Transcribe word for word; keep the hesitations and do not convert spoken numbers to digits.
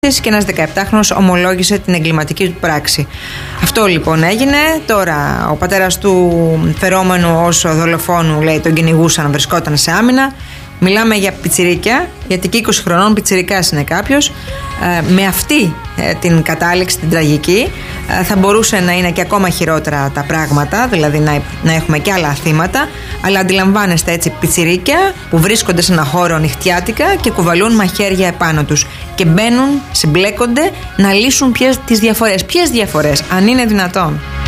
και ένας δεκαεπτάχρονος ομολόγησε την εγκληματική του πράξη. Αυτό λοιπόν έγινε. Τώρα ο πατέρας του φερόμενου ως δολοφόνου, λέει, τον κυνηγούσαν, βρισκόταν σε άμυνα. Μιλάμε για πιτσιρίκια, γιατί και είκοσι χρονών πιτσιρικάς είναι κάποιος. Ε, με αυτή ε, την κατάληξη, την τραγική, ε, θα μπορούσε να είναι και ακόμα χειρότερα τα πράγματα, δηλαδή να, να έχουμε και άλλα θύματα. Αλλά αντιλαμβάνεστε, έτσι, πιτσιρίκια που βρίσκονται σε ένα χώρο νυχτιάτικα και κουβαλούν μαχαίρια επάνω τους και μπαίνουν, συμπλέκονται να λύσουν ποιες, τις διαφορές. Ποιες διαφορές, αν είναι δυνατόν?